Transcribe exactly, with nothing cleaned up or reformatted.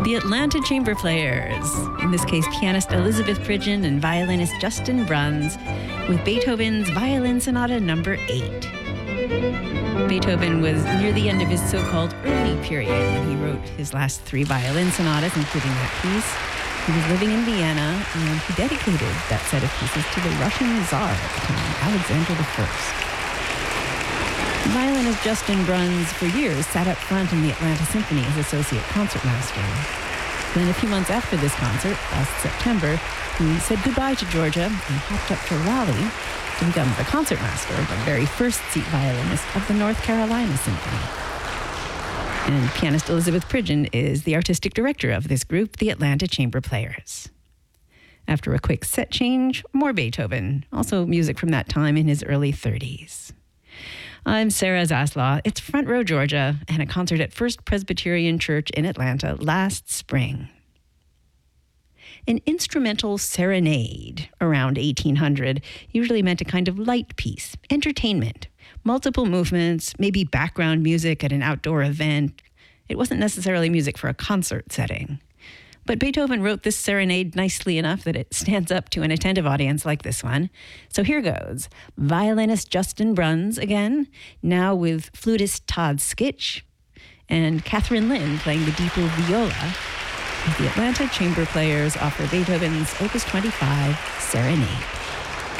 The Atlanta Chamber Players, in this case pianist Elizabeth Pridgeon and violinist Justin Bruns, with Beethoven's Violin Sonata number eight. Beethoven was near the end of his so-called early period when he wrote his last three violin sonatas, including that piece. He was living in Vienna, and he dedicated that set of pieces to the Russian Tsar at the time, Alexander the First. Violinist Justin Bruns, for years, sat up front in the Atlanta Symphony as associate concertmaster. Then a few months after this concert, last September, he said goodbye to Georgia and hopped up to Raleigh to become the concertmaster, the very first seat violinist of the North Carolina Symphony. And pianist Elizabeth Pridgeon is the artistic director of this group, the Atlanta Chamber Players. After a quick set change, more Beethoven, also music from that time in his early thirties. I'm Sarah Zaslaw. It's Front Row Georgia and a concert at First Presbyterian Church in Atlanta last spring. An instrumental serenade around eighteen hundred usually meant a kind of light piece, entertainment, multiple movements, maybe background music at an outdoor event. It wasn't necessarily music for a concert setting. But Beethoven wrote this serenade nicely enough that it stands up to an attentive audience like this one. So here goes. Violinist Justin Bruns again, now with flutist Todd Skitch, and Catherine Lynn playing the deeper viola, as the Atlanta Chamber Players offer Beethoven's Opus twenty-five Serenade.